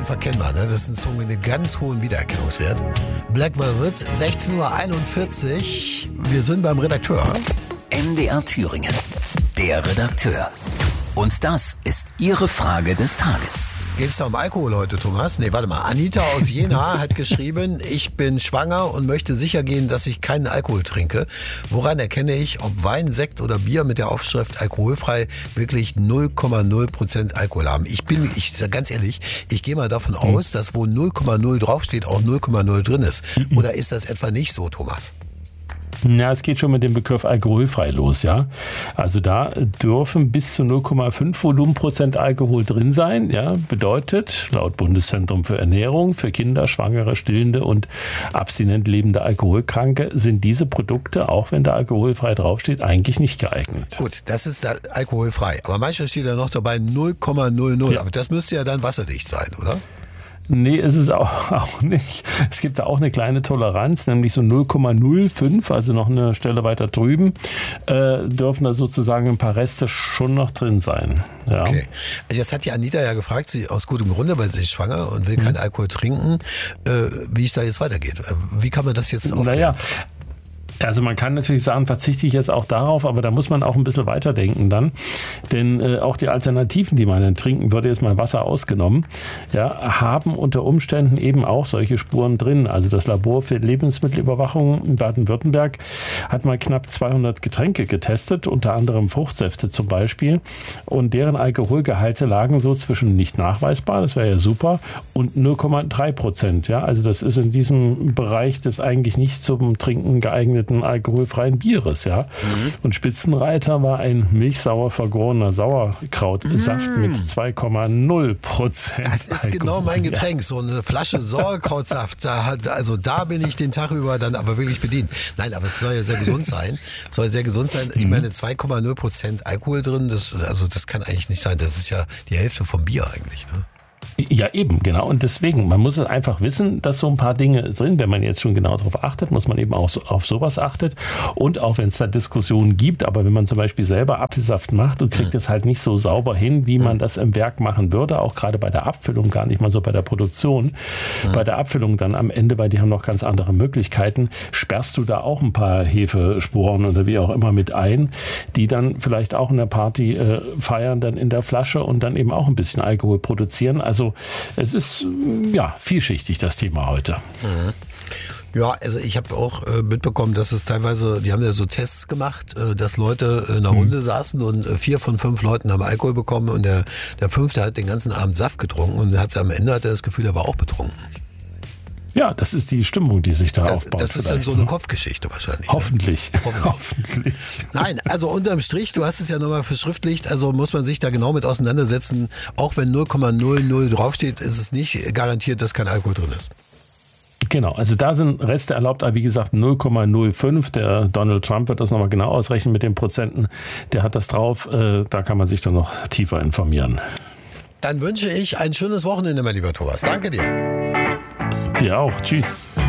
unverkennbar, ne? Das ist ein Song mit einem ganz hohen Wiedererkennungswert. Black Velvet, 16:41 Uhr. Wir sind beim Redakteur. MDR Thüringen, der Redakteur. Und das ist Ihre Frage des Tages. Geht es da um Alkohol heute, Thomas? Nee, warte mal. Anita aus Jena hat geschrieben, ich bin schwanger und möchte sicher gehen, dass ich keinen Alkohol trinke. Woran erkenne ich, ob Wein, Sekt oder Bier mit der Aufschrift alkoholfrei wirklich 0,0% Alkohol haben? Ich sage ganz ehrlich, ich gehe mal davon aus, dass wo 0,0 draufsteht, auch 0,0 drin ist. Oder ist das etwa nicht so, Thomas? Ja, es geht schon mit dem Begriff alkoholfrei los, ja. Also da dürfen bis zu 0,5 Volumenprozent Alkohol drin sein, ja. Bedeutet, laut Bundeszentrum für Ernährung, für Kinder, Schwangere, Stillende und abstinent lebende Alkoholkranke sind diese Produkte, auch wenn da alkoholfrei draufsteht, eigentlich nicht geeignet. Gut, das ist da alkoholfrei. Aber manchmal steht da noch dabei 0,00. Ja. Aber das müsste ja dann wasserdicht sein, oder? Nee, ist es auch nicht. Es gibt da auch eine kleine Toleranz, nämlich so 0,05, also noch eine Stelle weiter drüben, dürfen da sozusagen ein paar Reste schon noch drin sein. Ja. Okay. Also jetzt hat die Anita ja gefragt, sie aus gutem Grunde, weil sie ist schwanger und will keinen Alkohol trinken, wie es da jetzt weitergeht. Wie kann man das jetzt aufklären? Naja. Also man kann natürlich sagen, verzichte ich jetzt auch darauf, aber da muss man auch ein bisschen weiterdenken dann. Denn auch die Alternativen, die man dann trinken würde, jetzt mal Wasser ausgenommen, ja, haben unter Umständen eben auch solche Spuren drin. Also das Labor für Lebensmittelüberwachung in Baden-Württemberg hat mal knapp 200 Getränke getestet, unter anderem Fruchtsäfte zum Beispiel. Und deren Alkoholgehalte lagen so zwischen nicht nachweisbar, das wäre ja super, und 0,3%. Ja, also das ist in diesem Bereich des eigentlich nicht zum Trinken geeigneten alkoholfreien Bieres, ja. Und Spitzenreiter war ein milchsauer vergorener Sauerkrautsaft mit 2,0%. Das ist Alkohol. genau mein Getränk, so eine Flasche Sauerkrautsaft. Da bin ich den Tag über dann aber wirklich bedient. Nein, aber es soll ja sehr gesund sein. Ich meine, 2,0% Alkohol drin, das kann eigentlich nicht sein. Das ist ja die Hälfte vom Bier eigentlich, ne? Ja, eben, genau. Und deswegen, man muss einfach wissen, dass so ein paar Dinge sind. Wenn man jetzt schon genau darauf achtet, muss man eben auch so, auf sowas achtet. Und auch wenn es da Diskussionen gibt, aber wenn man zum Beispiel selber Apfelsaft macht und kriegt es halt nicht so sauber hin, wie man das im Werk machen würde, auch gerade bei der Abfüllung, gar nicht mal so bei der Produktion. Bei der Abfüllung dann am Ende, weil die haben noch ganz andere Möglichkeiten, sperrst du da auch ein paar Hefesporen oder wie auch immer mit ein, die dann vielleicht auch in der Party feiern, dann in der Flasche und dann eben auch ein bisschen Alkohol produzieren. Also es ist ja vielschichtig, das Thema heute. Ja, also ich habe auch mitbekommen, dass es teilweise, die haben ja so Tests gemacht, dass Leute in einer Runde saßen und 4 von 5 Leuten haben Alkohol bekommen und der 5. hat den ganzen Abend Saft getrunken und am Ende hat er das Gefühl, er war auch betrunken. Ja, das ist die Stimmung, die sich da aufbaut. Das ist dann so eine Kopfgeschichte wahrscheinlich. Hoffentlich. Ne? Hoffentlich. Nein, also unterm Strich, du hast es ja nochmal verschriftlicht, also muss man sich da genau mit auseinandersetzen. Auch wenn 0,00 draufsteht, ist es nicht garantiert, dass kein Alkohol drin ist. Genau, also da sind Reste erlaubt, aber wie gesagt 0,05. Der Donald Trump wird das nochmal genau ausrechnen mit den Prozenten. Der hat das drauf, da kann man sich dann noch tiefer informieren. Dann wünsche ich ein schönes Wochenende, mein lieber Thomas. Danke dir. Dir auch. Tschüss.